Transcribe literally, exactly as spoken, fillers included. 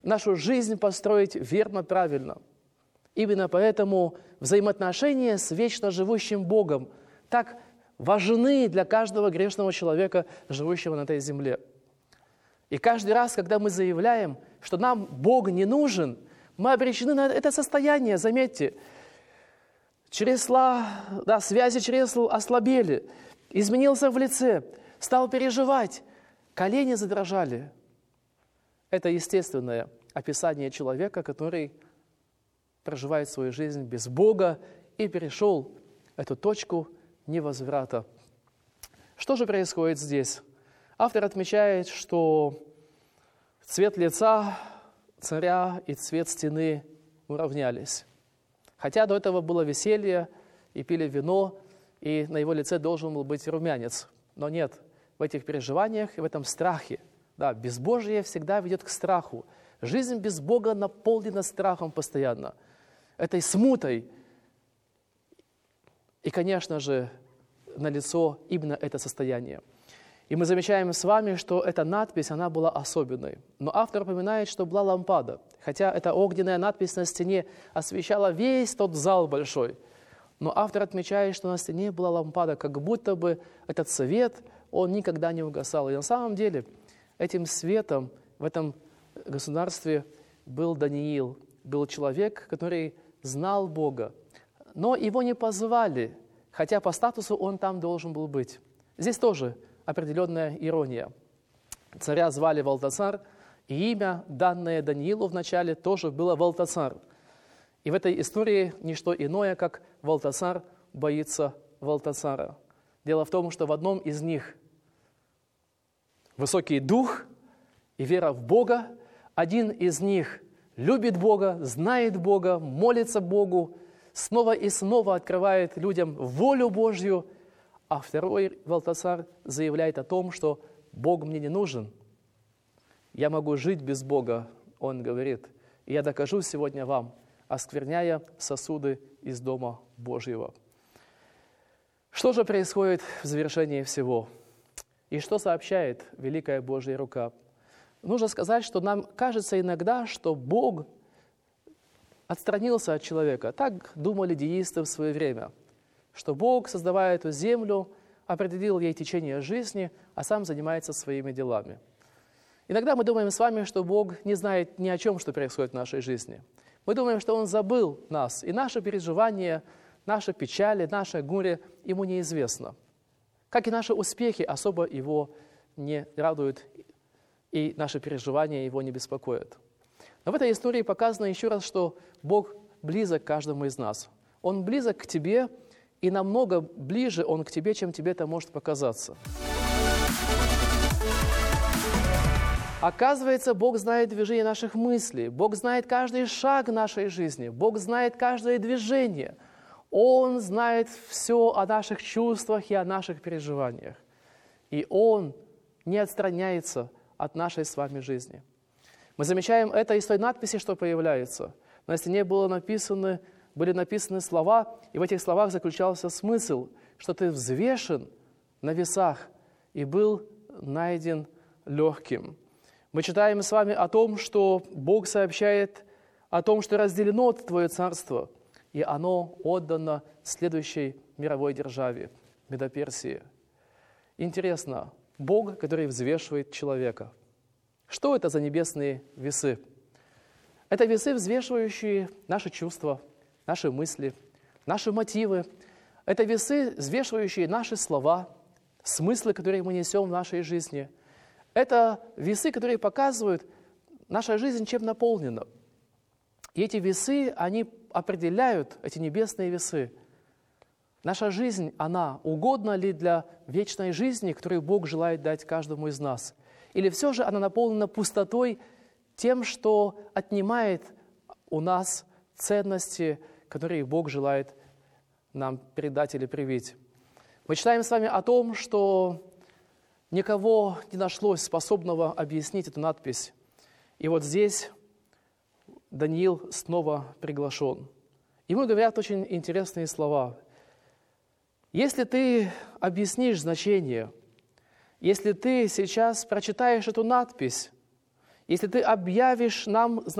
нашу жизнь построить верно, правильно. Именно поэтому взаимоотношения с вечно живущим Богом так важны для каждого грешного человека, живущего на этой земле. И каждый раз, когда мы заявляем, что нам Бог не нужен, мы обречены на это состояние, заметьте. Чресла, да, связи чресл ослабели, изменился в лице, стал переживать, колени задрожали. Это естественное описание человека, который проживает свою жизнь без Бога и перешел эту точку невозврата. Что же происходит здесь? Автор отмечает, что цвет лица царя и цвет стены уравнялись. Хотя до этого было веселье, и пили вино, и на его лице должен был быть румянец. Но нет, в этих переживаниях и в этом страхе, да, безбожие всегда ведет к страху. Жизнь без Бога наполнена страхом постоянно, этой смутой. И, конечно же, налицо именно это состояние. И мы замечаем с вами, что эта надпись, она была особенной. Но автор упоминает, что была лампада. Хотя эта огненная надпись на стене освещала весь тот зал большой. Но автор отмечает, что на стене была лампада, как будто бы этот свет, он никогда не угасал. И на самом деле этим светом в этом государстве был Даниил, был человек, который знал Бога. Но его не позвали, хотя по статусу он там должен был быть. Здесь тоже определенная ирония. Царя звали Валтасар, и имя, данное Даниилу вначале, тоже было Валтасар. И в этой истории не что иное, как Валтасар боится Валтасара. Дело в том, что в одном из них высокий дух и вера в Бога, один из них любит Бога, знает Бога, молится Богу, снова и снова открывает людям волю Божью, а второй Валтасар заявляет о том, что Бог мне не нужен. Я могу жить без Бога, он говорит. И я докажу сегодня вам, оскверняя сосуды из Дома Божьего. Что же происходит в завершении всего? И что сообщает великая Божья рука? Нужно сказать, что нам кажется иногда, что Бог отстранился от человека. Так думали деисты в свое время. Что Бог, создавая эту землю, определил ей течение жизни, а сам занимается своими делами. Иногда мы думаем с вами, что Бог не знает ни о чем, что происходит в нашей жизни. Мы думаем, что Он забыл нас, и наши переживания, наши печали, наше горе Ему неизвестно. Как и наши успехи особо Его не радуют, и наши переживания Его не беспокоят. Но в этой истории показано еще раз, что Бог близок к каждому из нас. Он близок к тебе, и намного ближе Он к тебе, чем тебе это может показаться. Оказывается, Бог знает движение наших мыслей, Бог знает каждый шаг нашей жизни, Бог знает каждое движение. Он знает все о наших чувствах и о наших переживаниях. И Он не отстраняется от нашей с вами жизни. Мы замечаем это из той надписи, что появляется. На стене было написано, были написаны слова, и в этих словах заключался смысл, что ты взвешен на весах и был найден легким. Мы читаем с вами о том, что Бог сообщает о том, что разделено Твое царство, и оно отдано следующей мировой державе, Медоперсии. Интересно, Бог, который взвешивает человека. Что это за небесные весы? Это весы, взвешивающие наши чувства, наши мысли, наши мотивы. Это весы, взвешивающие наши слова, смыслы, которые мы несем в нашей жизни. Это весы, которые показывают, наша жизнь чем наполнена. И эти весы, они определяют, эти небесные весы, наша жизнь, она угодна ли для вечной жизни, которую Бог желает дать каждому из нас? Или все же она наполнена пустотой, тем, что отнимает у нас ценности, которые Бог желает нам передать или привить? Мы читаем с вами о том, что никого не нашлось способного объяснить эту надпись. И вот здесь Даниил снова приглашен. Ему говорят очень интересные слова. Если ты объяснишь значение, если ты сейчас прочитаешь эту надпись Если Ты объявишь нам